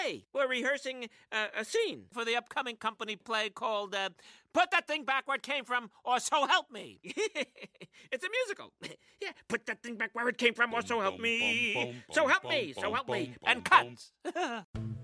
play. We're rehearsing a scene for the upcoming company play called Put That Thing Back Where It Came From, or So Help Me. It's a musical. Yeah, put that thing back where it came from, or so help me. So help me, so help me. And cut.